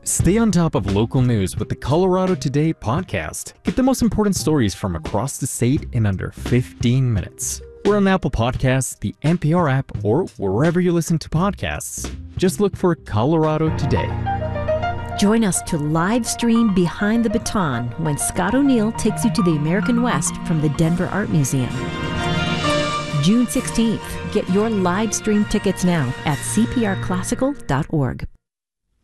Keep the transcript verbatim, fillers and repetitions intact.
Stay on top of local news with the Colorado Today podcast. Get the most important stories from across the state in under fifteen minutes. We're on Apple Podcasts, the N P R app, or wherever you listen to podcasts. Just look for Colorado Today. Join us to live stream Behind the Baton when Scott O'Neill takes you to the American West from the Denver Art Museum. June sixteenth. Get your live stream tickets now at c p r classical dot org.